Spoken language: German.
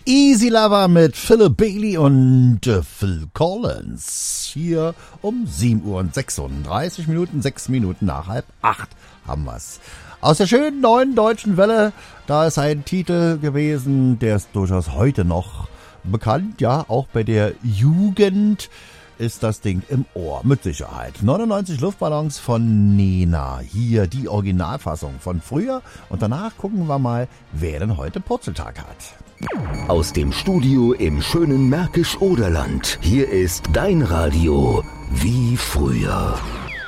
Easy Lover mit Philip Bailey und Phil Collins. Hier um 7:36 Uhr, 6 Minuten nach 7:30 haben wir's. Aus der schönen neuen deutschen Welle, da ist ein Titel gewesen, der ist durchaus heute noch bekannt, ja, auch bei der Jugend ist das Ding im Ohr, mit Sicherheit. 99 Luftballons von Nena. Hier die Originalfassung von früher. Und danach gucken wir mal, wer denn heute Purzeltag hat. Aus dem Studio im schönen Märkisch-Oderland. Hier ist dein Radio wie früher.